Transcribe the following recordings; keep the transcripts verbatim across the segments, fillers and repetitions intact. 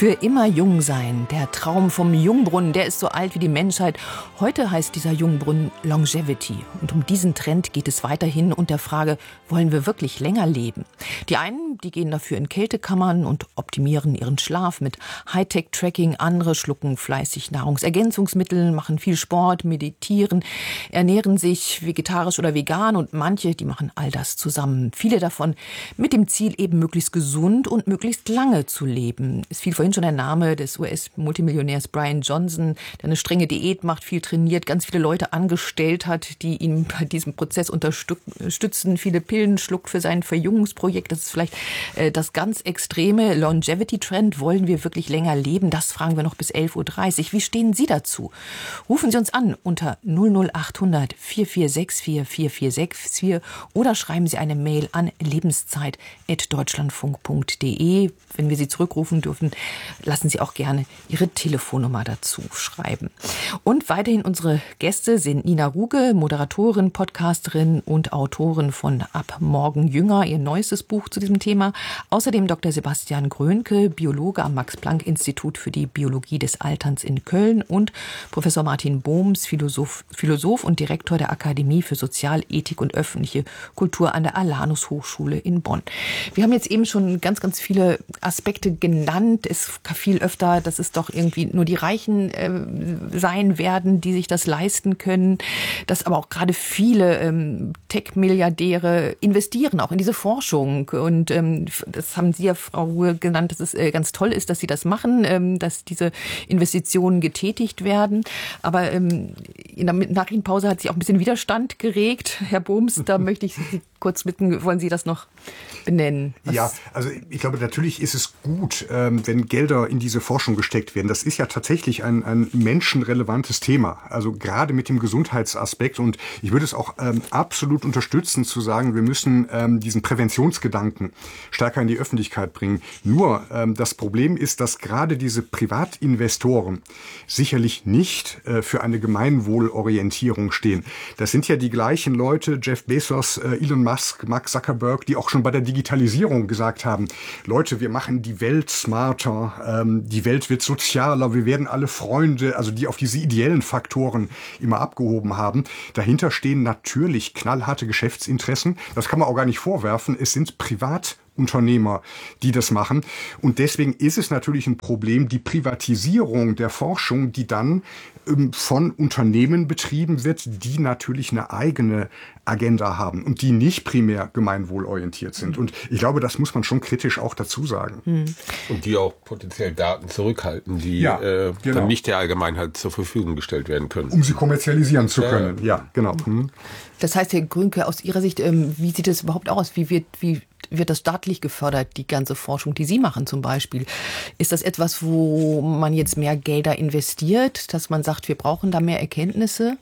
Für immer jung sein, der Traum vom Jungbrunnen, der ist so alt wie die Menschheit. Heute heißt dieser Jungbrunnen Longevity. Und um diesen Trend geht es weiterhin und der Frage, wollen wir wirklich länger leben? Die einen, die gehen dafür in Kältekammern und optimieren ihren Schlaf mit Hightech-Tracking. Andere schlucken fleißig Nahrungsergänzungsmittel, machen viel Sport, meditieren, ernähren sich vegetarisch oder vegan. Und manche, die machen all das zusammen. Viele davon mit dem Ziel, eben möglichst gesund und möglichst lange zu leben. Es fiel vorhin schon der Name des U S-Multimillionärs Brian Johnson, der eine strenge Diät macht, viel trainiert, ganz viele Leute angestellt hat, die ihn bei diesem Prozess unterstützen, viele Pillen schluckt für sein Verjüngungsprojekt. Das ist vielleicht äh, das ganz extreme Longevity-Trend. Wollen wir wirklich länger leben? Das fragen wir noch bis elf Uhr dreißig. Wie stehen Sie dazu? Rufen Sie uns an unter null null acht hundert vier vier sechs vier vier vier sechs vier oder schreiben Sie eine Mail an lebenszeit at deutschlandfunk punkt de. Wenn wir Sie zurückrufen dürfen, lassen Sie auch gerne Ihre Telefonnummer dazu schreiben. Und weiterhin unsere Gäste sind Nina Ruge, Moderatorin, Podcasterin und Autorin von Ab morgen jünger, ihr neuestes Buch zu diesem Thema. Außerdem Doktor Sebastian Grönke, Biologe am Max-Planck-Institut für die Biologie des Alterns in Köln und Professor Martin Bohms, Philosoph, Philosoph und Direktor der Akademie für Sozialethik und öffentliche Kultur an der Alanus-Hochschule in Bonn. Wir haben jetzt eben schon ganz, ganz viele Aspekte genannt. Es fiel öfter, dass es doch irgendwie nur die Reichen äh, sein werden, die sich das leisten können. Dass aber auch gerade viele ähm, Tech-Milliardäre investieren auch in diese Forschung. Und ähm, das haben Sie ja, Frau Ruhe, genannt, dass es äh, ganz toll ist, dass Sie das machen, ähm, dass diese Investitionen getätigt werden. Aber ähm, in der Nachrichtenpause hat sich auch ein bisschen Widerstand geregt. Herr Bohms, da möchte ich Sie kurz bitten, wollen Sie das noch benennen? Was ja, also ich glaube, natürlich ist es gut, ähm, wenn Gelder in diese Forschung gesteckt werden. Das ist ja tatsächlich ein, ein menschenrelevantes Thema, also gerade mit dem Gesundheitsaspekt. Und ich würde es auch ähm, absolut unterstützen, zu sagen, wir müssen ähm, diesen Präventionsgedanken stärker in die Öffentlichkeit bringen. Nur ähm, das Problem ist, dass gerade diese Privatinvestoren sicherlich nicht äh, für eine Gemeinwohlorientierung stehen. Das sind ja die gleichen Leute, Jeff Bezos, äh, Elon Musk, Mark Zuckerberg, die auch schon bei der Digitalisierung gesagt haben, Leute, wir machen die Welt smarter, ähm, die Welt wird sozialer, wir werden alle Freunde, also die auf diese ideellen Faktoren immer abgehoben haben. Dahinter stehen natürlich knallharte Geschäftsinteressen. Das kann man auch gar nicht vorwerfen. Es sind Privatunternehmer, die das machen. Und deswegen ist es natürlich ein Problem, die Privatisierung der Forschung, die dann ähm, von Unternehmen betrieben wird, die natürlich eine eigene Agenda haben und die nicht primär gemeinwohlorientiert sind. Und ich glaube, das muss man schon kritisch auch dazu sagen. Und die auch potenziell Daten zurückhalten, die ja, äh, genau. dann nicht der Allgemeinheit zur Verfügung gestellt werden können. Um sie kommerzialisieren zu können. Ja, ja genau. Hm. Das heißt, Herr Grünke, aus Ihrer Sicht, ähm, wie sieht es überhaupt aus? Wie wird, wie wird das staatlich gefördert, die ganze Forschung, die Sie machen zum Beispiel? Ist das etwas, wo man jetzt mehr Gelder investiert, dass man sagt, wir brauchen da mehr Erkenntnisse?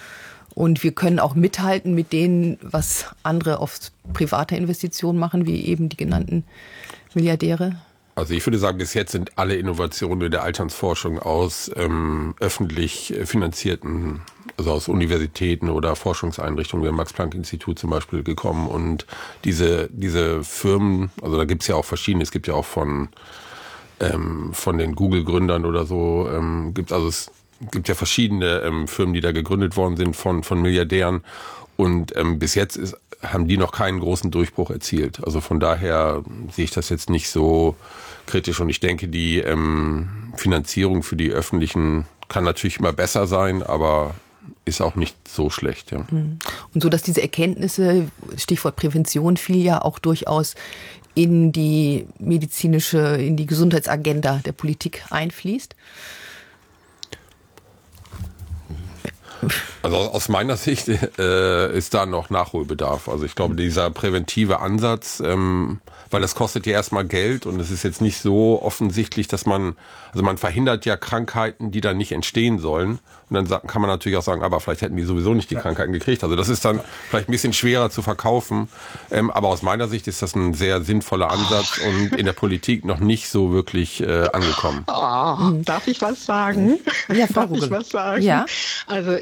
Und wir können auch mithalten mit denen, was andere auf private Investitionen machen, wie eben die genannten Milliardäre? Also ich würde sagen, bis jetzt sind alle Innovationen in der Alternsforschung aus ähm, öffentlich finanzierten, also aus Universitäten oder Forschungseinrichtungen, wie Max-Planck-Institut zum Beispiel, gekommen. Und diese, diese Firmen, also da gibt es ja auch verschiedene, es gibt ja auch von, ähm, von den Google-Gründern oder so, ähm, gibt also es gibt ja verschiedene ähm, Firmen, die da gegründet worden sind von, von Milliardären. Und ähm, bis jetzt ist, haben die noch keinen großen Durchbruch erzielt. Also von daher sehe ich das jetzt nicht so kritisch. Und ich denke, die ähm, Finanzierung für die öffentlichen kann natürlich immer besser sein, aber ist auch nicht so schlecht. Ja. Und so, dass diese Erkenntnisse, Stichwort Prävention, fiel ja auch durchaus in die medizinische, in die Gesundheitsagenda der Politik einfließt. Also aus meiner Sicht äh, ist da noch Nachholbedarf. Also ich glaube, dieser präventive Ansatz, ähm, weil das kostet ja erstmal Geld und es ist jetzt nicht so offensichtlich, dass man, also man verhindert ja Krankheiten, die dann nicht entstehen sollen. Und dann sagt, kann man natürlich auch sagen, aber vielleicht hätten die sowieso nicht die Krankheiten gekriegt. Also das ist dann vielleicht ein bisschen schwerer zu verkaufen. Ähm, aber aus meiner Sicht ist das ein sehr sinnvoller Ansatz und in der Politik noch nicht so wirklich äh, angekommen. Oh, darf ich was sagen? Ja, Frau darf ich was sagen? Ja. Also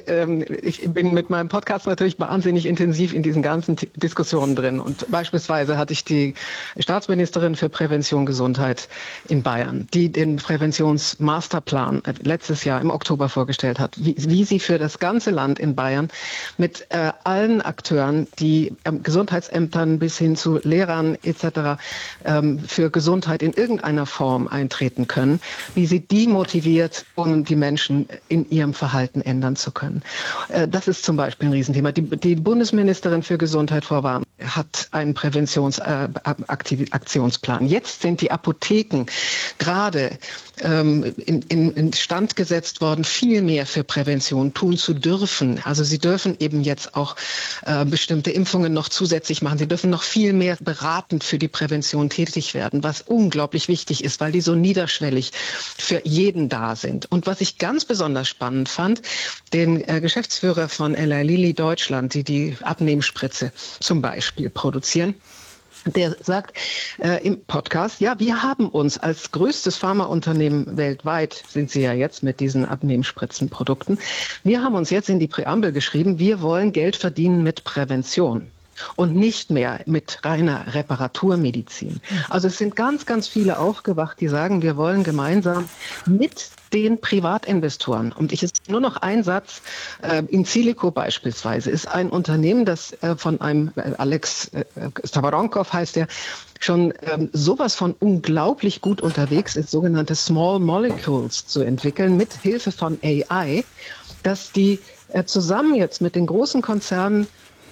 ähm, ich bin mit meinem Podcast natürlich wahnsinnig intensiv in diesen ganzen T- Diskussionen drin. Und beispielsweise hatte ich die Staatsministerin für Prävention Gesundheit in Bayern, die den Präventionsmasterplan letztes Jahr im Oktober vorgestellt hat, wie, wie sie für das ganze Land in Bayern mit äh, allen Akteuren, die ähm, Gesundheitsämtern bis hin zu Lehrern et cetera ähm, für Gesundheit in irgendeiner Form eintreten können, wie sie die motiviert, um die Menschen in ihrem Verhalten ändern zu können. Äh, das ist zum Beispiel ein Riesenthema. Die, die Bundesministerin für Gesundheit, Frau Warm, hat einen Präventionsaktionsplan. Äh, Jetzt sind die Apotheken gerade ähm, in, in, in Stand gesetzt worden, viel mehr für Prävention tun zu dürfen. Also sie dürfen eben jetzt auch äh, bestimmte Impfungen noch zusätzlich machen. Sie dürfen noch viel mehr beratend für die Prävention tätig werden, was unglaublich wichtig ist, weil die so niederschwellig für jeden da sind. Und was ich ganz besonders spannend fand, den äh, Geschäftsführer von Eli Lilly Deutschland, die die Abnehmspritze zum Beispiel produzieren, der sagt äh, im Podcast, ja, wir haben uns als größtes Pharmaunternehmen weltweit, sind sie ja jetzt mit diesen Abnehmspritzenprodukten, wir haben uns jetzt in die Präambel geschrieben, wir wollen Geld verdienen mit Prävention und nicht mehr mit reiner Reparaturmedizin. Also es sind ganz, ganz viele aufgewacht, die sagen, wir wollen gemeinsam mit den Privatinvestoren. Und ich ist nur noch ein Satz. Äh, Insilico beispielsweise ist ein Unternehmen, das äh, von einem äh, Alex äh, Stavronkov heißt der, schon ähm, sowas von unglaublich gut unterwegs ist, sogenannte Small Molecules zu entwickeln mit Hilfe von A I, dass die äh, zusammen jetzt mit den großen Konzernen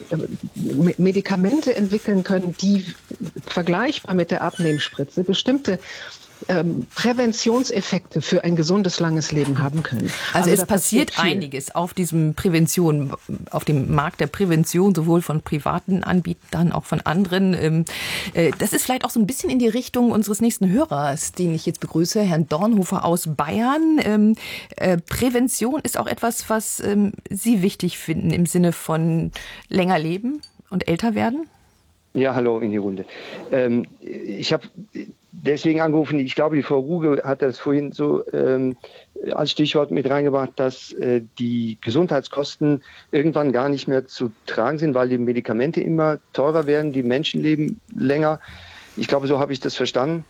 Medikamente entwickeln können, die vergleichbar mit der Abnehmspritze bestimmte ähm, Präventionseffekte für ein gesundes, langes Leben haben können. Also, also es passiert, passiert einiges auf diesem Prävention, auf dem Markt der Prävention, sowohl von privaten Anbietern, auch von anderen. Ähm, äh, das ist vielleicht auch so ein bisschen in die Richtung unseres nächsten Hörers, den ich jetzt begrüße, Herrn Dornhofer aus Bayern. Ähm, äh, Prävention ist auch etwas, was ähm, Sie wichtig finden im Sinne von länger leben und älter werden? Ja, hallo in die Runde. Ähm, ich habe deswegen angerufen, ich glaube, die Frau Ruge hat das vorhin so ähm, als Stichwort mit reingebracht, dass äh, die Gesundheitskosten irgendwann gar nicht mehr zu tragen sind, weil die Medikamente immer teurer werden, die Menschen leben länger. Ich glaube, so habe ich das verstanden.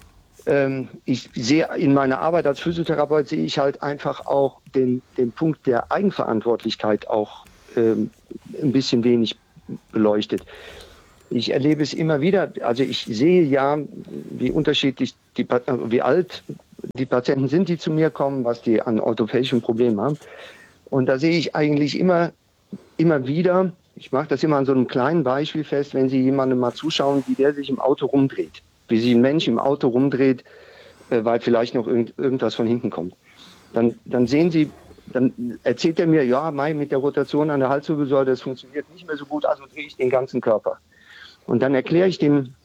Ähm, ich sehe in meiner Arbeit als Physiotherapeut, sehe ich halt einfach auch den, den Punkt der Eigenverantwortlichkeit auch ähm, ein bisschen wenig beleuchtet. Ich erlebe es immer wieder, also ich sehe ja, wie unterschiedlich, die, wie alt die Patienten sind, die zu mir kommen, was die an orthopädischen Problemen haben. Und da sehe ich eigentlich immer, immer wieder, ich mache das immer an so einem kleinen Beispiel fest, wenn Sie jemandem mal zuschauen, wie der sich im Auto rumdreht, wie sich ein Mensch im Auto rumdreht, weil vielleicht noch irgend, irgendwas von hinten kommt. Dann, dann sehen Sie, dann erzählt er mir, ja, Mai, mit der Rotation an der Halswirbelsäule, das funktioniert nicht mehr so gut, also drehe ich den ganzen Körper. Und dann erkläre ich dem,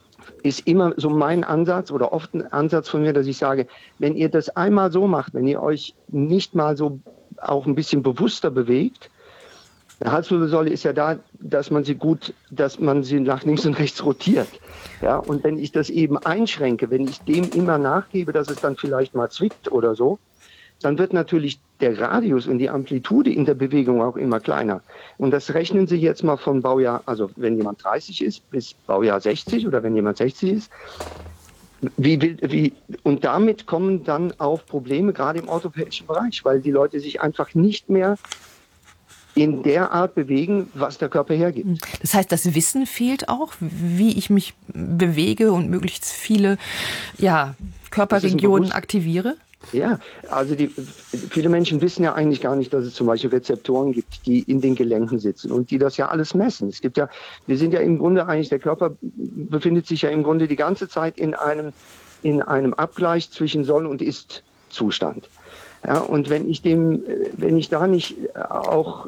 ist immer so mein Ansatz oder oft ein Ansatz von mir, dass ich sage, wenn ihr das einmal so macht, wenn ihr euch nicht mal so auch ein bisschen bewusster bewegt, die Halswirbelsäule ist ja da, dass man sie gut, dass man sie nach links und rechts rotiert. Ja, und wenn ich das eben einschränke, wenn ich dem immer nachgebe, dass es dann vielleicht mal zwickt oder so, dann wird natürlich der Radius und die Amplitude in der Bewegung auch immer kleiner. Und das rechnen Sie jetzt mal von Baujahr, also wenn jemand dreißig ist, bis Baujahr sechzig oder wenn jemand sechzig ist. Wie, wie, und damit kommen dann auch Probleme, gerade im orthopädischen Bereich, weil die Leute sich einfach nicht mehr in der Art bewegen, was der Körper hergibt. Das heißt, das Wissen fehlt auch, wie ich mich bewege und möglichst viele ja, Körperregionen aktiviere? Ja, also die, viele Menschen wissen ja eigentlich gar nicht, dass es zum Beispiel Rezeptoren gibt, die in den Gelenken sitzen und die das ja alles messen. Es gibt ja, wir sind ja im Grunde eigentlich, der Körper befindet sich ja im Grunde die ganze Zeit in einem, in einem Abgleich zwischen Soll- und Ist-Zustand. Ja, und wenn ich dem, wenn ich da nicht auch,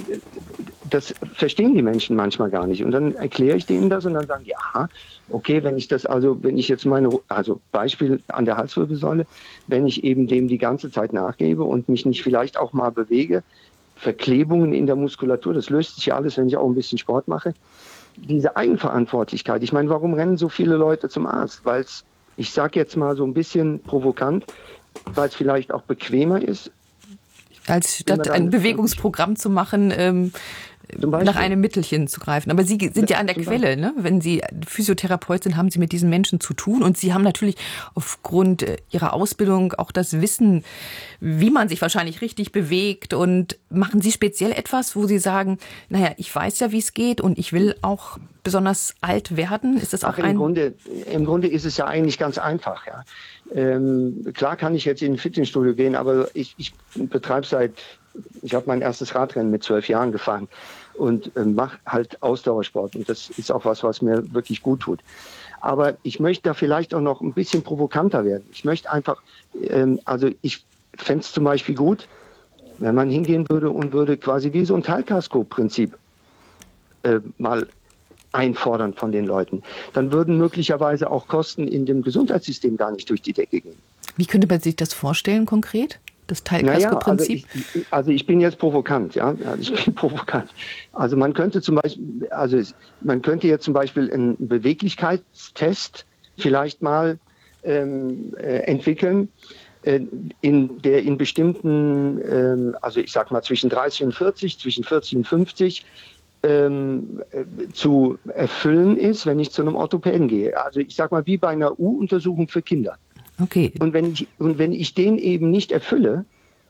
das verstehen die Menschen manchmal gar nicht. Und dann erkläre ich denen das und dann sagen die, aha, okay, wenn ich das also, wenn ich jetzt meine, also Beispiel an der Halswirbelsäule, wenn ich eben dem die ganze Zeit nachgebe und mich nicht vielleicht auch mal bewege, Verklebungen in der Muskulatur, das löst sich ja alles, wenn ich auch ein bisschen Sport mache. Diese Eigenverantwortlichkeit, ich meine, warum rennen so viele Leute zum Arzt? Weil es, ich sage jetzt mal so ein bisschen provokant, weil es vielleicht auch bequemer ist. Als statt ein Bewegungsprogramm zu machen, ähm, nach einem Mittelchen zu greifen. Aber Sie sind ja an der Quelle, ne? Wenn Sie Physiotherapeut sind, haben Sie mit diesen Menschen zu tun. Und Sie haben natürlich aufgrund Ihrer Ausbildung auch das Wissen, wie man sich wahrscheinlich richtig bewegt. Und machen Sie speziell etwas, wo Sie sagen, naja, ich weiß ja, wie es geht und ich will auch besonders alt werden? Ist das auch Ach, im ein... Grunde, im Grunde ist es ja eigentlich ganz einfach. Ja. Ähm, klar kann ich jetzt in ein Fitnessstudio gehen, aber ich, ich betreibe seit... Ich habe mein erstes Radrennen mit zwölf Jahren gefahren und äh, mache halt Ausdauersport. Und das ist auch was, was mir wirklich gut tut. Aber ich möchte da vielleicht auch noch ein bisschen provokanter werden. Ich möchte einfach, ähm, also ich fände es zum Beispiel gut, wenn man hingehen würde und würde quasi wie so ein Teilkasko-Prinzip äh, mal einfordern von den Leuten. Dann würden möglicherweise auch Kosten in dem Gesundheitssystem gar nicht durch die Decke gehen. Wie könnte man sich das vorstellen konkret? Das Teilkasko-Prinzip? Naja, also, ich, also ich bin jetzt provokant, ja. Ich bin provokant. Also man könnte zum Beispiel, also man könnte jetzt zum Beispiel einen Beweglichkeitstest vielleicht mal ähm, äh, entwickeln, äh, in der in bestimmten, ähm, also ich sag mal zwischen dreißig und vierzig, zwischen vierzig und fünfzig ähm, äh, zu erfüllen ist, wenn ich zu einem Orthopäden gehe. Also ich sag mal wie bei einer U-Untersuchung für Kinder. Okay. Und wenn ich, und wenn ich den eben nicht erfülle,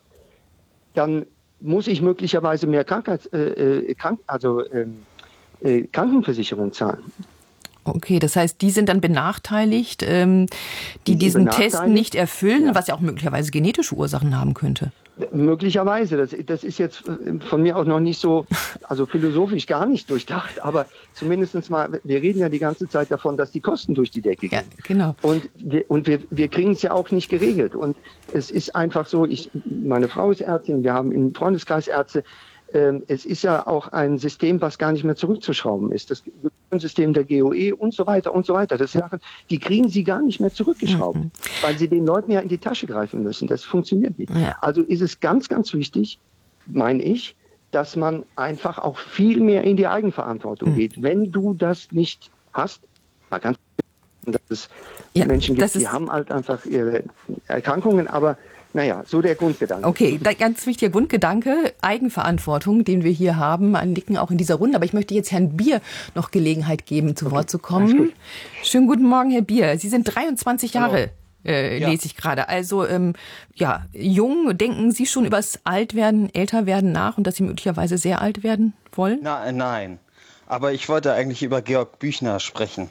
dann muss ich möglicherweise mehr Krankheits, äh, Krank, also äh, Krankenversicherung zahlen. Okay, das heißt, die sind dann benachteiligt, ähm, die, die diesen Test nicht erfüllen, ja. Was ja auch möglicherweise genetische Ursachen haben könnte. Möglicherweise, das, das ist jetzt von mir auch noch nicht so, also philosophisch gar nicht durchdacht, aber zumindest mal, wir reden ja die ganze Zeit davon, dass die Kosten durch die Decke gehen. Ja, genau. Und wir, und wir, wir kriegen es ja auch nicht geregelt. Und es ist einfach so, ich, meine Frau ist Ärztin, wir haben im Freundeskreis Ärzte, ähm, es ist ja auch ein System, was gar nicht mehr zurückzuschrauben ist. Das System der G O E und so weiter und so weiter. Das Sachen, die kriegen sie gar nicht mehr zurückgeschraubt, mhm. weil sie den Leuten ja in die Tasche greifen müssen. Das funktioniert nicht. Ja. Also ist es ganz, ganz wichtig, meine ich, dass man einfach auch viel mehr in die Eigenverantwortung mhm. geht. Wenn du das nicht hast, mal ganz dass es ja, Menschen gibt, die haben halt einfach ihre Erkrankungen, aber naja, so der Grundgedanke. Okay, ganz wichtiger Grundgedanke, Eigenverantwortung, den wir hier haben, ein Nicken auch in dieser Runde. Aber ich möchte jetzt Herrn Bier noch Gelegenheit geben, zu okay. Wort zu kommen. Schönen guten Morgen, Herr Bier. Sie sind dreiundzwanzig Jahre, äh, ja. lese ich gerade. Also ähm, ja, jung. Denken Sie schon über das Altwerden, Älterwerden nach und dass Sie möglicherweise sehr alt werden wollen? Na, nein, aber ich wollte eigentlich über Georg Büchner sprechen,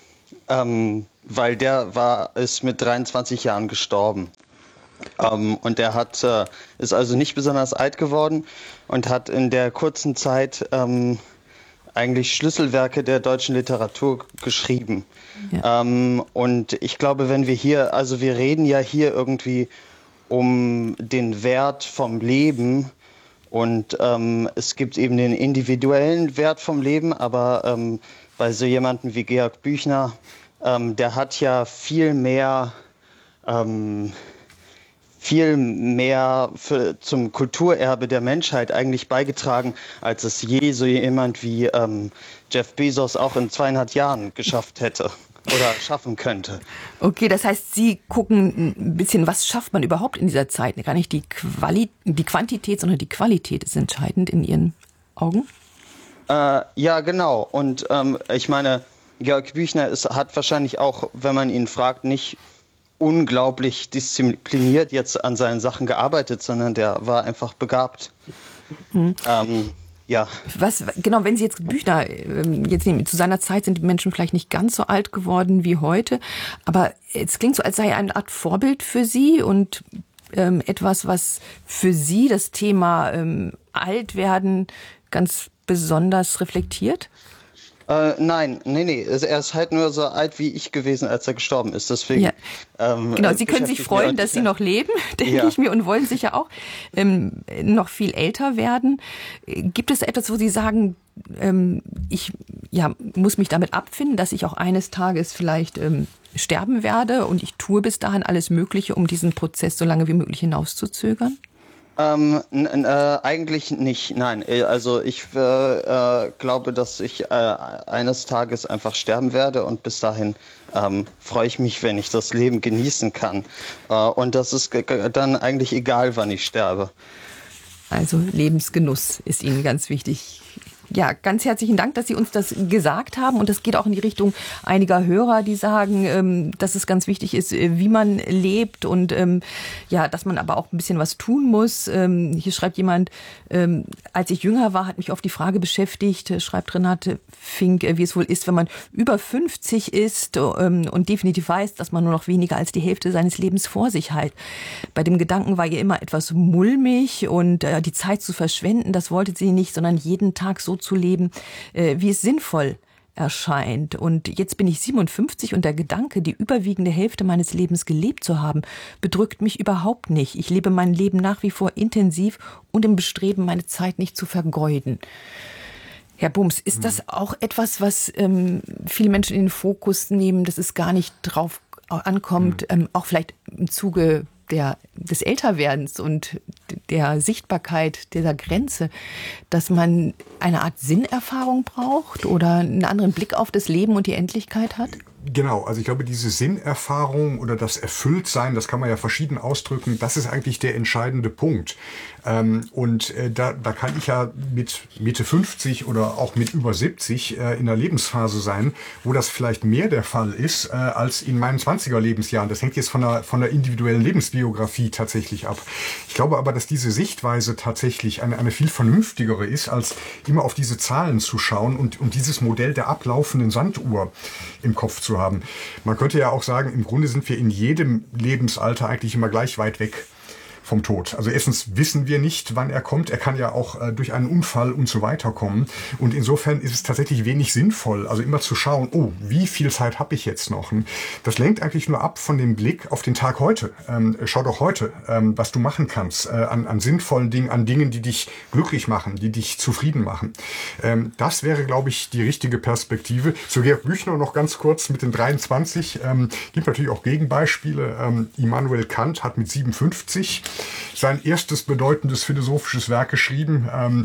ähm, weil der war ist mit dreiundzwanzig Jahren gestorben. Um, und er hat, äh, ist also nicht besonders alt geworden und hat in der kurzen Zeit ähm, eigentlich Schlüsselwerke der deutschen Literatur geschrieben. Ja. Um, und ich glaube, wenn wir hier, also wir reden ja hier irgendwie um den Wert vom Leben und ähm, es gibt eben den individuellen Wert vom Leben, aber ähm, bei so jemandem wie Georg Büchner, ähm, der hat ja viel mehr ähm, viel mehr für, zum Kulturerbe der Menschheit eigentlich beigetragen, als es je so jemand wie ähm, Jeff Bezos auch in zweieinhalb Jahren geschafft hätte oder schaffen könnte. Okay, das heißt, Sie gucken ein bisschen, was schafft man überhaupt in dieser Zeit? Gar nicht die, Quali- die Quantität, sondern die Qualität ist entscheidend in Ihren Augen? Äh, ja, genau. Und ähm, ich meine, Georg Büchner ist, hat wahrscheinlich auch, wenn man ihn fragt, nicht unglaublich diszipliniert jetzt an seinen Sachen gearbeitet, sondern der war einfach begabt. Mhm. Ähm, ja. Was, genau, wenn Sie jetzt Büchner jetzt nehmen, zu seiner Zeit sind die Menschen vielleicht nicht ganz so alt geworden wie heute, aber es klingt so, als sei er eine Art Vorbild für Sie und ähm, etwas, was für Sie das Thema ähm, Altwerden ganz besonders reflektiert? Äh, nein, nee, nee. Er ist halt nur so alt wie ich gewesen, als er gestorben ist. Deswegen. Ja. Ähm, genau, Sie können sich freuen, dass Sie noch leben, denke ja. ich mir, und wollen sicher auch ähm, noch viel älter werden. Gibt es etwas, wo Sie sagen, ähm, ich ja, muss mich damit abfinden, dass ich auch eines Tages vielleicht ähm, sterben werde und ich tue bis dahin alles Mögliche, um diesen Prozess so lange wie möglich hinauszuzögern? Ähm, n- n- äh, eigentlich nicht, nein. Also ich äh, äh, glaube, dass ich äh, eines Tages einfach sterben werde und bis dahin ähm, freue ich mich, wenn ich das Leben genießen kann. Äh, und das ist g- g- dann eigentlich egal, wann ich sterbe. Also Lebensgenuss ist Ihnen ganz wichtig. Ja, ganz herzlichen Dank, dass Sie uns das gesagt haben. Und das geht auch in die Richtung einiger Hörer, die sagen, dass es ganz wichtig ist, wie man lebt und ja, dass man aber auch ein bisschen was tun muss. Hier schreibt jemand, als ich jünger war, hat mich oft die Frage beschäftigt, schreibt Renate Fink, wie es wohl ist, wenn man über fünfzig ist und definitiv weiß, dass man nur noch weniger als die Hälfte seines Lebens vor sich hat. Bei dem Gedanken war ihr immer etwas mulmig und die Zeit zu verschwenden, das wollte sie nicht, sondern jeden Tag so zu leben, wie es sinnvoll erscheint. Und jetzt bin ich siebenundfünfzig und der Gedanke, die überwiegende Hälfte meines Lebens gelebt zu haben, bedrückt mich überhaupt nicht. Ich lebe mein Leben nach wie vor intensiv und im Bestreben, meine Zeit nicht zu vergeuden. Herr Bums, ist das auch etwas, was ähm, viele Menschen in den Fokus nehmen, dass es gar nicht drauf ankommt, ähm, auch vielleicht im Zuge Der, des Älterwerdens und der Sichtbarkeit dieser Grenze, dass man eine Art Sinnerfahrung braucht oder einen anderen Blick auf das Leben und die Endlichkeit hat? Genau, also ich glaube, diese Sinnerfahrung oder das Erfülltsein, das kann man ja verschieden ausdrücken, das ist eigentlich der entscheidende Punkt. Ähm, und äh, da, da kann ich ja mit Mitte fünfzig oder auch mit über siebzig äh, in einer Lebensphase sein, wo das vielleicht mehr der Fall ist äh, als in meinen zwanziger Lebensjahren. Das hängt jetzt von der, von der individuellen Lebensbiografie tatsächlich ab. Ich glaube aber, dass diese Sichtweise tatsächlich eine, eine viel vernünftigere ist, als immer auf diese Zahlen zu schauen und, und dieses Modell der ablaufenden Sanduhr im Kopf zu haben. Man könnte ja auch sagen, im Grunde sind wir in jedem Lebensalter eigentlich immer gleich weit weg vom Tod. Also erstens wissen wir nicht, wann er kommt. Er kann ja auch äh, durch einen Unfall und so weiter kommen. Und insofern ist es tatsächlich wenig sinnvoll, also immer zu schauen, oh, wie viel Zeit habe ich jetzt noch? Das lenkt eigentlich nur ab von dem Blick auf den Tag heute. Ähm, schau doch heute, ähm, was du machen kannst, äh, an, an sinnvollen Dingen, an Dingen, die dich glücklich machen, die dich zufrieden machen. Ähm, das wäre, glaube ich, die richtige Perspektive. Zu Georg Büchner noch ganz kurz mit den dreiundzwanzig. Ähm, gibt natürlich auch Gegenbeispiele. Ähm, Immanuel Kant hat mit siebenundfünfzig sein erstes bedeutendes philosophisches Werk geschrieben. Ähm,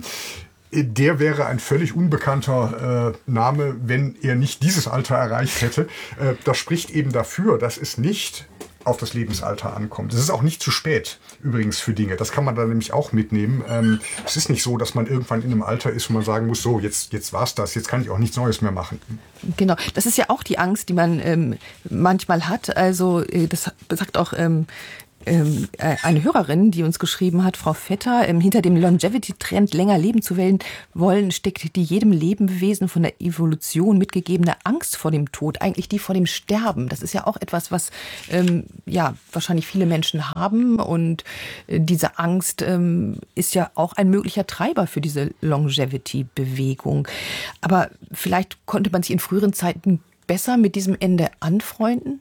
der wäre ein völlig unbekannter äh, Name, wenn er nicht dieses Alter erreicht hätte. Äh, das spricht eben dafür, dass es nicht auf das Lebensalter ankommt. Es ist auch nicht zu spät, übrigens, für Dinge. Das kann man da nämlich auch mitnehmen. Ähm, es ist nicht so, dass man irgendwann in einem Alter ist, wo man sagen muss, so, jetzt, jetzt war's das, jetzt kann ich auch nichts Neues mehr machen. Genau, das ist ja auch die Angst, die man ähm, manchmal hat. Also das sagt auch ähm, Ähm, eine Hörerin, die uns geschrieben hat, Frau Vetter, ähm, hinter dem Longevity-Trend länger leben zu wollen, steckt die jedem Lebewesen von der Evolution mitgegebene Angst vor dem Tod, eigentlich die vor dem Sterben. Das ist ja auch etwas, was ähm, ja wahrscheinlich viele Menschen haben und äh, diese Angst ähm, ist ja auch ein möglicher Treiber für diese Longevity-Bewegung. Aber vielleicht konnte man sich in früheren Zeiten besser mit diesem Ende anfreunden?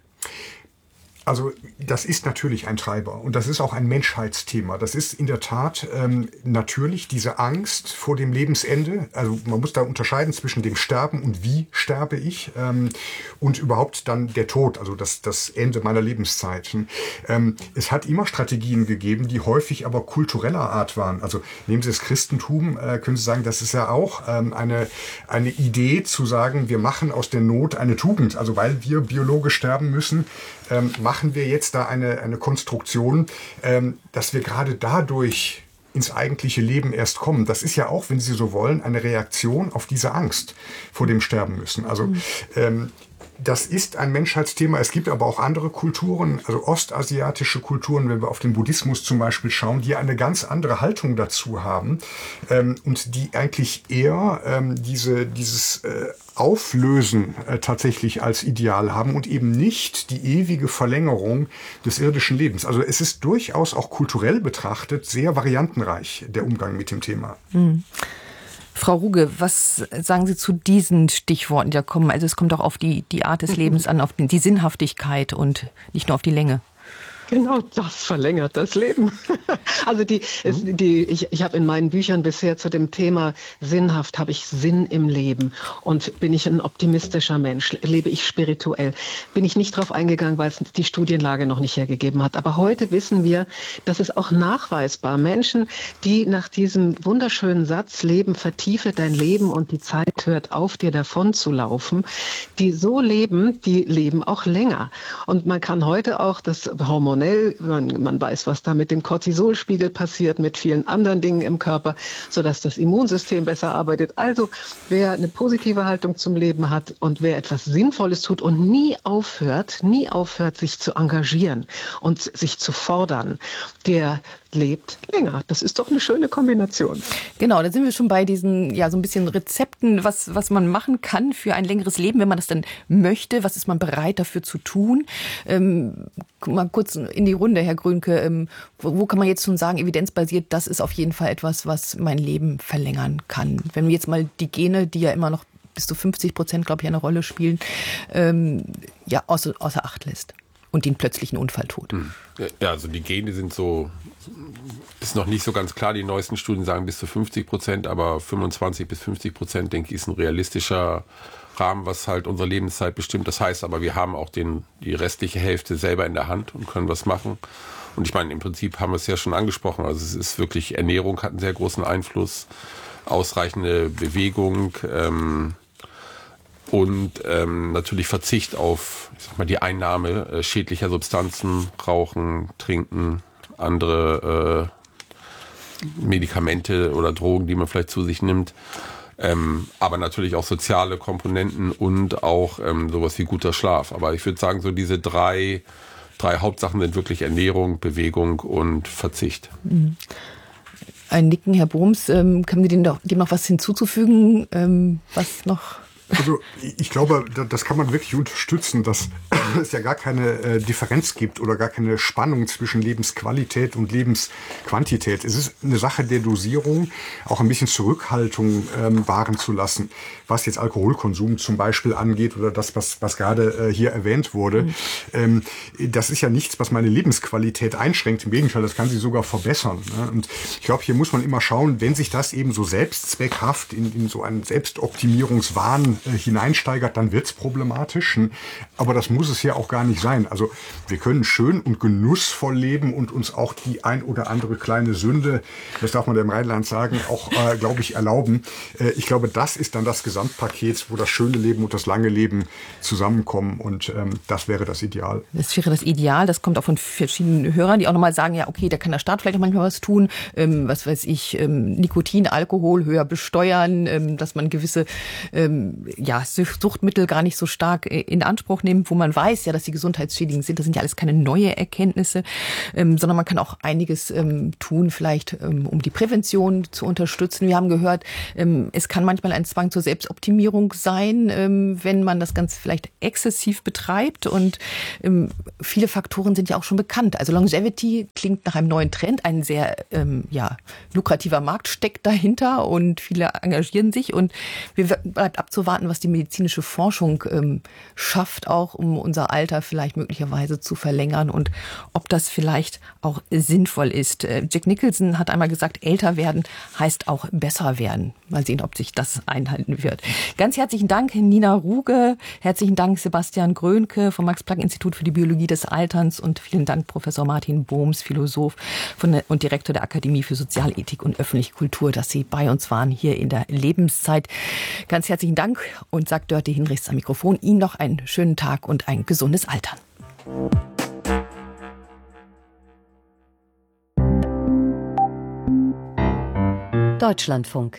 Also das ist natürlich ein Treiber und das ist auch ein Menschheitsthema. Das ist in der Tat ähm, natürlich diese Angst vor dem Lebensende. Also man muss da unterscheiden zwischen dem Sterben und wie sterbe ich ähm, und überhaupt dann der Tod, also das, das Ende meiner Lebenszeit. Ähm, es hat immer Strategien gegeben, die häufig aber kultureller Art waren. Also nehmen Sie das Christentum, äh, können Sie sagen, das ist ja auch ähm, eine, eine Idee zu sagen, wir machen aus der Not eine Tugend. Also weil wir biologisch sterben müssen, ähm, machen wir jetzt da eine, eine Konstruktion, ähm, dass wir gerade dadurch ins eigentliche Leben erst kommen. Das ist ja auch, wenn Sie so wollen, eine Reaktion auf diese Angst vor dem Sterben müssen. Also mhm. ähm, das ist ein Menschheitsthema. Es gibt aber auch andere Kulturen, also ostasiatische Kulturen, wenn wir auf den Buddhismus zum Beispiel schauen, die eine ganz andere Haltung dazu haben ähm, und die eigentlich eher ähm, diese, dieses äh, Auflösen äh, tatsächlich als Ideal haben und eben nicht die ewige Verlängerung des irdischen Lebens. Also es ist durchaus auch kulturell betrachtet sehr variantenreich, der Umgang mit dem Thema. Mhm. Frau Ruge, was sagen Sie zu diesen Stichworten, die da kommen? Also es kommt auch auf die, die Art des Lebens an, auf die Sinnhaftigkeit und nicht nur auf die Länge. Genau, das verlängert das Leben. Also die, es, die, ich, ich habe in meinen Büchern bisher zu dem Thema sinnhaft, habe ich Sinn im Leben. Und bin ich ein optimistischer Mensch? Lebe ich spirituell? Bin ich nicht drauf eingegangen, weil es die Studienlage noch nicht hergegeben hat. Aber heute wissen wir, dass es auch nachweisbar Menschen, die nach diesem wunderschönen Satz Leben, vertiefe dein Leben und die Zeit hört auf, dir davon zu laufen, die so leben, die leben auch länger. Und man kann heute auch das Hormon hormonell, man, man weiß, was da mit dem Cortisolspiegel passiert, mit vielen anderen Dingen im Körper, sodass das Immunsystem besser arbeitet. Also wer eine positive Haltung zum Leben hat und wer etwas Sinnvolles tut und nie aufhört, nie aufhört, sich zu engagieren und sich zu fordern, der lebt länger. Das ist doch eine schöne Kombination. Genau, da sind wir schon bei diesen, ja, so ein bisschen Rezepten, was, was man machen kann für ein längeres Leben, wenn man das dann möchte. Was ist man bereit dafür zu tun? Ähm, mal kurz in die Runde, Herr Grönke. Ähm, wo, wo kann man jetzt schon sagen, evidenzbasiert, das ist auf jeden Fall etwas, was mein Leben verlängern kann? Wenn wir jetzt mal die Gene, die ja immer noch bis zu fünfzig Prozent, glaube ich, eine Rolle spielen, ähm, ja, außer, außer Acht lässt. Und den plötzlichen Unfalltod. Ja, also die Gene sind so, ist noch nicht so ganz klar. Die neuesten Studien sagen bis zu fünfzig Prozent, aber fünfundzwanzig bis fünfzig Prozent, denke ich, ist ein realistischer Rahmen, was halt unsere Lebenszeit bestimmt. Das heißt aber, wir haben auch den, die restliche Hälfte selber in der Hand und können was machen. Und ich meine, im Prinzip haben wir es ja schon angesprochen. Also es ist wirklich, Ernährung hat einen sehr großen Einfluss, ausreichende Bewegung, ähm, und ähm, natürlich Verzicht auf, ich sag mal, die Einnahme äh, schädlicher Substanzen, Rauchen, Trinken, andere äh, Medikamente oder Drogen, die man vielleicht zu sich nimmt. Ähm, aber natürlich auch soziale Komponenten und auch ähm, sowas wie guter Schlaf. Aber ich würde sagen, so diese drei, drei Hauptsachen sind wirklich Ernährung, Bewegung und Verzicht. Mhm. Ein Nicken, Herr Bohms, ähm, können Sie dem, doch, dem noch was hinzuzufügen, ähm, was noch... Also ich glaube, das kann man wirklich unterstützen, dass es ja gar keine Differenz gibt oder gar keine Spannung zwischen Lebensqualität und Lebensquantität. Es ist eine Sache der Dosierung, auch ein bisschen Zurückhaltung ähm, wahren zu lassen, was jetzt Alkoholkonsum zum Beispiel angeht oder das, was, was gerade äh, hier erwähnt wurde. Mhm. Ähm, das ist ja nichts, was meine Lebensqualität einschränkt. Im Gegenteil, das kann sie sogar verbessern. Ne? Und ich glaube, hier muss man immer schauen, wenn sich das eben so selbstzweckhaft in, in so einen Selbstoptimierungswahn hineinsteigert, dann wird's problematisch. Aber das muss es ja auch gar nicht sein. Also wir können schön und genussvoll leben und uns auch die ein oder andere kleine Sünde, das darf man im Rheinland sagen, auch, äh, glaube ich, erlauben. Äh, ich glaube, das ist dann das Gesamtpaket, wo das schöne Leben und das lange Leben zusammenkommen. Und ähm, das wäre das Ideal. Das wäre das Ideal. Das kommt auch von verschiedenen Hörern, die auch nochmal sagen, ja, okay, da kann der Staat vielleicht auch manchmal was tun. Ähm, was weiß ich, ähm, Nikotin, Alkohol höher besteuern, ähm, dass man gewisse ähm, ja, Suchtmittel gar nicht so stark in Anspruch nehmen, wo man weiß ja, dass sie gesundheitsschädigend sind. Das sind ja alles keine neue Erkenntnisse, ähm, sondern man kann auch einiges ähm, tun, vielleicht ähm, um die Prävention zu unterstützen. Wir haben gehört, ähm, es kann manchmal ein Zwang zur Selbstoptimierung sein, ähm, wenn man das Ganze vielleicht exzessiv betreibt. Und ähm, viele Faktoren sind ja auch schon bekannt. Also Longevity klingt nach einem neuen Trend. Ein sehr ähm, ja, lukrativer Markt steckt dahinter und viele engagieren sich. Und wir bleibt abzuwarten, was die medizinische Forschung ähm, schafft, auch um unser Alter vielleicht möglicherweise zu verlängern und ob das vielleicht auch sinnvoll ist. Äh, Jack Nicholson hat einmal gesagt, älter werden heißt auch besser werden. Mal sehen, ob sich das einhalten wird. Ganz herzlichen Dank, Nina Ruge. Herzlichen Dank, Sebastian Grönke vom Max-Planck-Institut für die Biologie des Alterns und vielen Dank, Professor Martin Bohms, Philosoph von der, und Direktor der Akademie für Sozialethik und öffentliche Kultur, dass Sie bei uns waren hier in der Lebenszeit. Ganz herzlichen Dank und sagt Dörte Hinrichs am Mikrofon. Ihnen noch einen schönen Tag und ein gesundes Altern. Deutschlandfunk.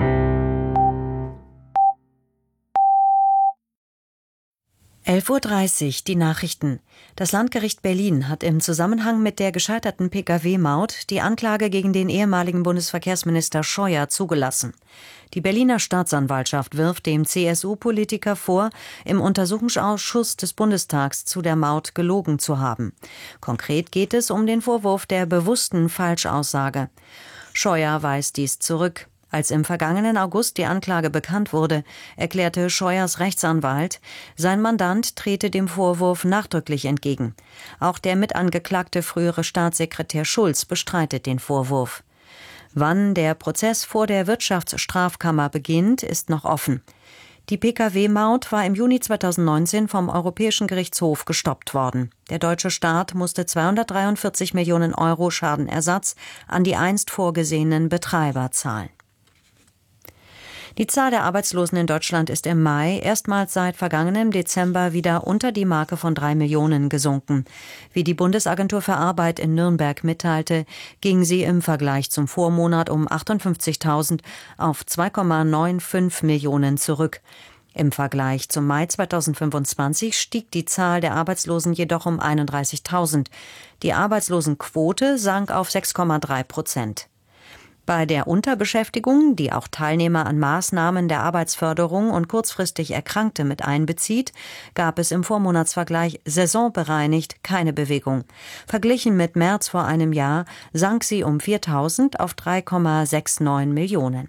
elf Uhr dreißig, die Nachrichten. Das Landgericht Berlin hat im Zusammenhang mit der gescheiterten Pkw-Maut die Anklage gegen den ehemaligen Bundesverkehrsminister Scheuer zugelassen. Die Berliner Staatsanwaltschaft wirft dem C S U-Politiker vor, im Untersuchungsausschuss des Bundestags zu der Maut gelogen zu haben. Konkret geht es um den Vorwurf der bewussten Falschaussage. Scheuer weist dies zurück. Als im vergangenen August die Anklage bekannt wurde, erklärte Scheuers Rechtsanwalt, sein Mandant trete dem Vorwurf nachdrücklich entgegen. Auch der mitangeklagte frühere Staatssekretär Schulz bestreitet den Vorwurf. Wann der Prozess vor der Wirtschaftsstrafkammer beginnt, ist noch offen. Die Pkw-Maut war im Juni zweitausendneunzehn vom Europäischen Gerichtshof gestoppt worden. Der deutsche Staat musste zweihundertdreiundvierzig Millionen Euro Schadenersatz an die einst vorgesehenen Betreiber zahlen. Die Zahl der Arbeitslosen in Deutschland ist im Mai erstmals seit vergangenem Dezember wieder unter die Marke von drei Millionen gesunken. Wie die Bundesagentur für Arbeit in Nürnberg mitteilte, ging sie im Vergleich zum Vormonat um achtundfünfzigtausend auf zwei Komma fünfundneunzig Millionen zurück. Im Vergleich zum Mai zweitausendfünfundzwanzig stieg die Zahl der Arbeitslosen jedoch um einunddreißigtausend. Die Arbeitslosenquote sank auf sechs Komma drei Prozent. Bei der Unterbeschäftigung, die auch Teilnehmer an Maßnahmen der Arbeitsförderung und kurzfristig Erkrankte mit einbezieht, gab es im Vormonatsvergleich saisonbereinigt keine Bewegung. Verglichen mit März vor einem Jahr sank sie um viertausend auf drei Komma neunundsechzig Millionen.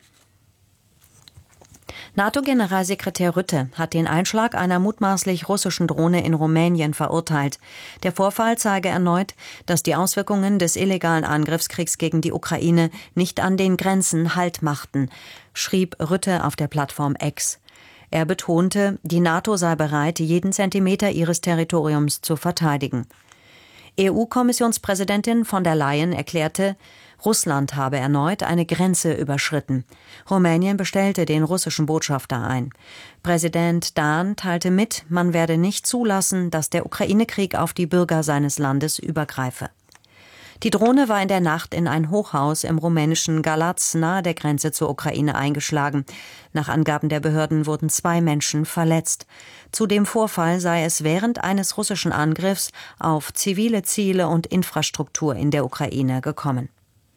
NATO-Generalsekretär Rutte hat den Einschlag einer mutmaßlich russischen Drohne in Rumänien verurteilt. Der Vorfall zeige erneut, dass die Auswirkungen des illegalen Angriffskriegs gegen die Ukraine nicht an den Grenzen Halt machten, schrieb Rutte auf der Plattform X. Er betonte, die NATO sei bereit, jeden Zentimeter ihres Territoriums zu verteidigen. E U-Kommissionspräsidentin von der Leyen erklärte, Russland habe erneut eine Grenze überschritten. Rumänien bestellte den russischen Botschafter ein. Präsident Dahn teilte mit, man werde nicht zulassen, dass der Ukraine-Krieg auf die Bürger seines Landes übergreife. Die Drohne war in der Nacht in ein Hochhaus im rumänischen Galați nahe der Grenze zur Ukraine eingeschlagen. Nach Angaben der Behörden wurden zwei Menschen verletzt. Zu dem Vorfall sei es während eines russischen Angriffs auf zivile Ziele und Infrastruktur in der Ukraine gekommen.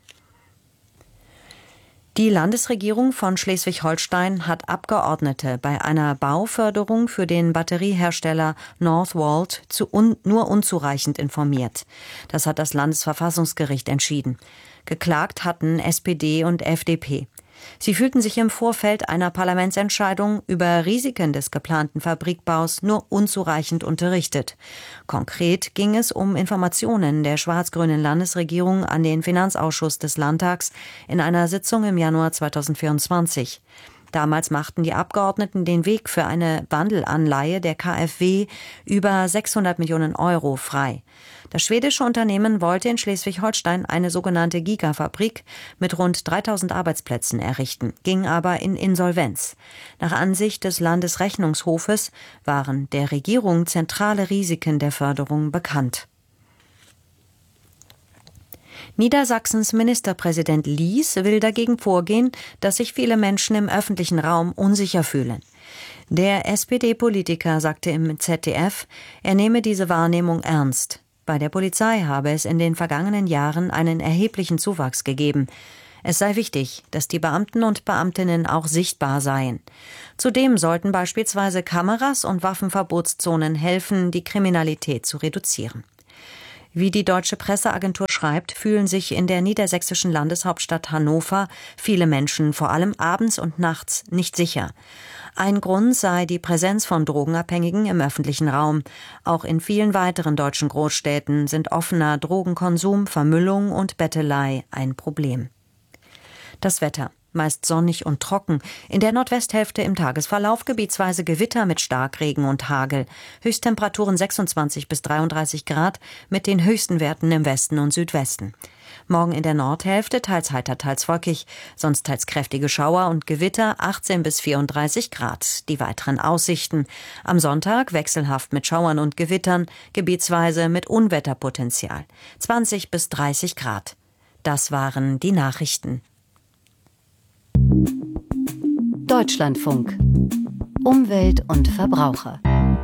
Die Landesregierung von Schleswig-Holstein hat Abgeordnete bei einer Bauförderung für den Batteriehersteller Northvolt zu un- nur unzureichend informiert. Das hat das Landesverfassungsgericht entschieden. Geklagt hatten S P D und F D P. Sie fühlten sich im Vorfeld einer Parlamentsentscheidung über Risiken des geplanten Fabrikbaus nur unzureichend unterrichtet. Konkret ging es um Informationen der schwarz-grünen Landesregierung an den Finanzausschuss des Landtags in einer Sitzung im Januar zweitausendvierundzwanzig. Damals machten die Abgeordneten den Weg für eine Wandelanleihe der K f W über sechshundert Millionen Euro frei. Das schwedische Unternehmen wollte in Schleswig-Holstein eine sogenannte Gigafabrik mit rund dreitausend Arbeitsplätzen errichten, ging aber in Insolvenz. Nach Ansicht des Landesrechnungshofes waren der Regierung zentrale Risiken der Förderung bekannt. Niedersachsens Ministerpräsident Lies will dagegen vorgehen, dass sich viele Menschen im öffentlichen Raum unsicher fühlen. Der S P D-Politiker sagte im Z D F, er nehme diese Wahrnehmung ernst. Bei der Polizei habe es in den vergangenen Jahren einen erheblichen Zuwachs gegeben. Es sei wichtig, dass die Beamten und Beamtinnen auch sichtbar seien. Zudem sollten beispielsweise Kameras und Waffenverbotszonen helfen, die Kriminalität zu reduzieren. Wie die Deutsche Presseagentur schreibt, fühlen sich in der niedersächsischen Landeshauptstadt Hannover viele Menschen vor allem abends und nachts nicht sicher. Ein Grund sei die Präsenz von Drogenabhängigen im öffentlichen Raum. Auch in vielen weiteren deutschen Großstädten sind offener Drogenkonsum, Vermüllung und Bettelei ein Problem. Das Wetter. Meist sonnig und trocken. In der Nordwesthälfte im Tagesverlauf gebietsweise Gewitter mit Starkregen und Hagel. Höchsttemperaturen sechsundzwanzig bis dreiunddreißig Grad mit den höchsten Werten im Westen und Südwesten. Morgen in der Nordhälfte teils heiter, teils wolkig, sonst teils kräftige Schauer und Gewitter achtzehn bis vierunddreißig Grad. Die weiteren Aussichten. Am Sonntag wechselhaft mit Schauern und Gewittern, gebietsweise mit Unwetterpotenzial. zwanzig bis dreißig Grad. Das waren die Nachrichten. Deutschlandfunk. Umwelt und Verbraucher.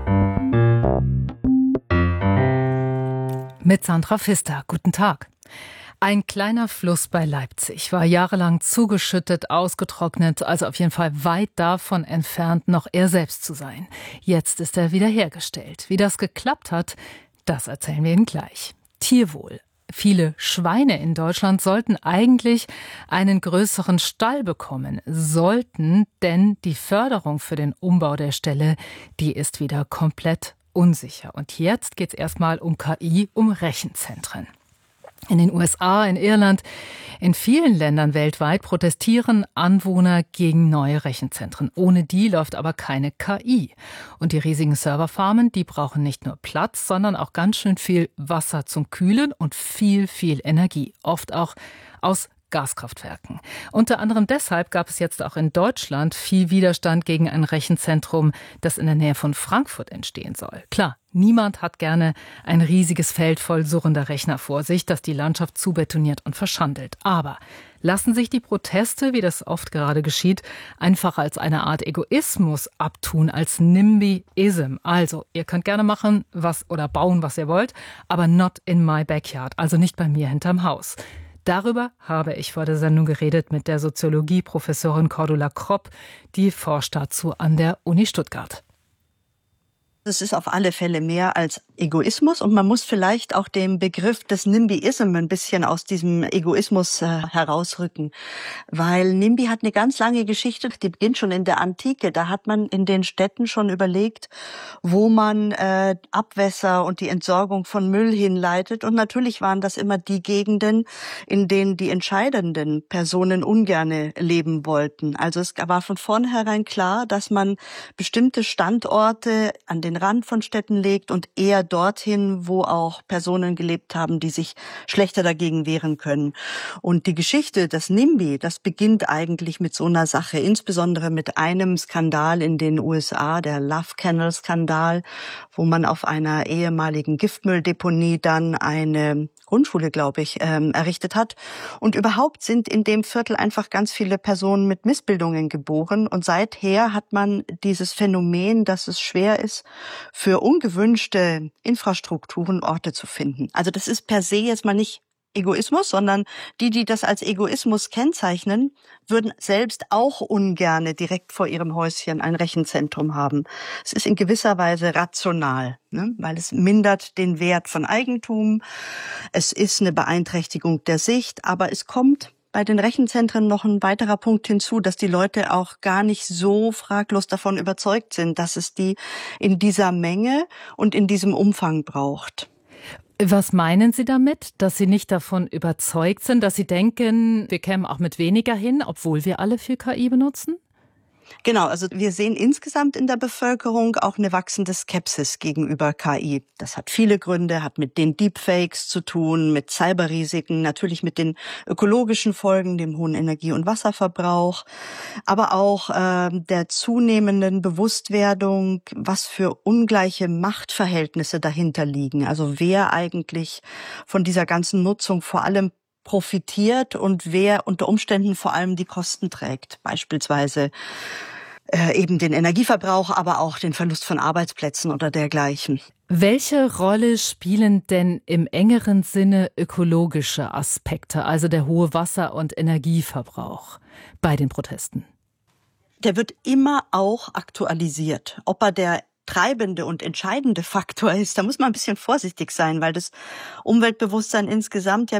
Mit Sandra Pfister. Guten Tag. Ein kleiner Fluss bei Leipzig war jahrelang zugeschüttet, ausgetrocknet, also auf jeden Fall weit davon entfernt, noch er selbst zu sein. Jetzt ist er wiederhergestellt. Wie das geklappt hat, das erzählen wir Ihnen gleich. Tierwohl. Viele Schweine in Deutschland sollten eigentlich einen größeren Stall bekommen, sollten, denn die Förderung für den Umbau der Ställe, die ist wieder komplett unsicher. Und jetzt geht es erstmal um K I, um Rechenzentren. In den U S A, in Irland, in vielen Ländern weltweit protestieren Anwohner gegen neue Rechenzentren. Ohne die läuft aber keine K I. Und die riesigen Serverfarmen, die brauchen nicht nur Platz, sondern auch ganz schön viel Wasser zum Kühlen und viel, viel Energie. Oft auch aus Gaskraftwerken. Unter anderem deshalb gab es jetzt auch in Deutschland viel Widerstand gegen ein Rechenzentrum, das in der Nähe von Frankfurt entstehen soll. Klar, niemand hat gerne ein riesiges Feld voll surrender Rechner vor sich, das die Landschaft zubetoniert und verschandelt. Aber lassen sich die Proteste, wie das oft gerade geschieht, einfach als eine Art Egoismus abtun, als NIMBYism. Also, ihr könnt gerne machen was oder bauen, was ihr wollt, aber not in my backyard, also nicht bei mir hinterm Haus. Darüber habe ich vor der Sendung geredet mit der Soziologie-Professorin Cordula Kropp, die forscht dazu an der Uni Stuttgart. Es ist auf alle Fälle mehr als Egoismus und man muss vielleicht auch den Begriff des NIMBYism ein bisschen aus diesem Egoismus äh, herausrücken, weil NIMBY hat eine ganz lange Geschichte, die beginnt schon in der Antike. Da hat man in den Städten schon überlegt, wo man äh, Abwässer und die Entsorgung von Müll hinleitet, und natürlich waren das immer die Gegenden, in denen die entscheidenden Personen ungerne leben wollten. Also es war von vornherein klar, dass man bestimmte Standorte an den Rand von Städten legt und eher dorthin, wo auch Personen gelebt haben, die sich schlechter dagegen wehren können. Und die Geschichte des NIMBY, das beginnt eigentlich mit so einer Sache, insbesondere mit einem Skandal in den U S A, der Love Canal Skandal, wo man auf einer ehemaligen Giftmülldeponie dann eine Grundschule, glaube ich, ähm, errichtet hat. Und überhaupt sind in dem Viertel einfach ganz viele Personen mit Missbildungen geboren. Und seither hat man dieses Phänomen, dass es schwer ist, für ungewünschte Infrastrukturen Orte zu finden. Also das ist per se jetzt mal nicht Egoismus, sondern die, die das als Egoismus kennzeichnen, würden selbst auch ungerne direkt vor ihrem Häuschen ein Rechenzentrum haben. Es ist in gewisser Weise rational, ne? Weil es mindert den Wert von Eigentum, es ist eine Beeinträchtigung der Sicht, aber es kommt bei den Rechenzentren noch ein weiterer Punkt hinzu, dass die Leute auch gar nicht so fraglos davon überzeugt sind, dass es die in dieser Menge und in diesem Umfang braucht. Was meinen Sie damit, dass Sie nicht davon überzeugt sind, dass Sie denken, wir kämen auch mit weniger hin, obwohl wir alle viel K I benutzen? Genau, also wir sehen insgesamt in der Bevölkerung auch eine wachsende Skepsis gegenüber K I. Das hat viele Gründe, hat mit den Deepfakes zu tun, mit Cyberrisiken, natürlich mit den ökologischen Folgen, dem hohen Energie- und Wasserverbrauch, aber auch äh, der zunehmenden Bewusstwerdung, was für ungleiche Machtverhältnisse dahinter liegen. Also wer eigentlich von dieser ganzen Nutzung vor allem profitiert und wer unter Umständen vor allem die Kosten trägt. Beispielsweise äh, eben den Energieverbrauch, aber auch den Verlust von Arbeitsplätzen oder dergleichen. Welche Rolle spielen denn im engeren Sinne ökologische Aspekte, also der hohe Wasser- und Energieverbrauch bei den Protesten? Der wird immer auch aktualisiert. Ob er der treibende und entscheidende Faktor ist, da muss man ein bisschen vorsichtig sein, weil das Umweltbewusstsein insgesamt ja